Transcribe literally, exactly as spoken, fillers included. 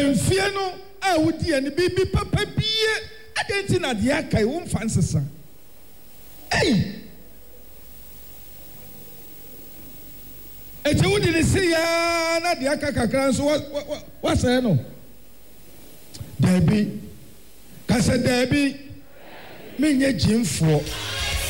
mfie no a wodi ani bibi papa bie adenti na de akai wo mfa nsesa ei eche wodi ne se ya na de aka kakra nso wa say no dabi kasa dabi menye jimfo